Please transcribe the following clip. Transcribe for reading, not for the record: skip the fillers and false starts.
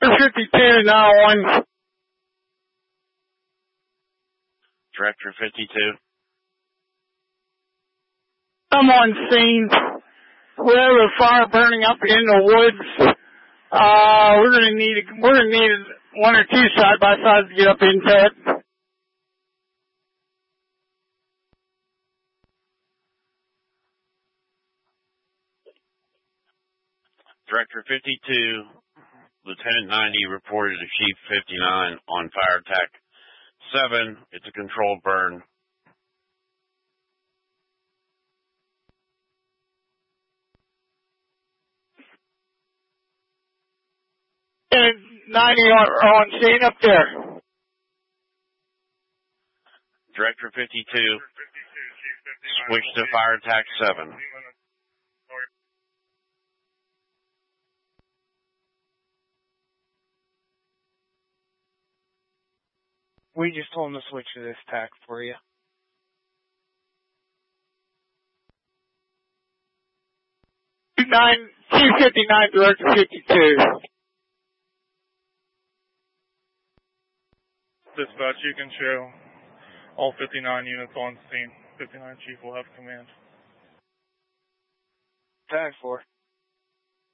52, now on. Director 52. I'm on scene. We have a fire burning up in the woods. We're gonna need one or two side by sides to get up into it. Director 52, Lieutenant 90 reported to Chief 59 on fire attack 7. It's a controlled burn. And 90 are on scene up there. Director 52, switch to fire attack 7. We just told him to switch to this tack for you. Chief 59, Director 52. Dispatch, you can show all 59 units on scene. 59 Chief will have command. Tag 4.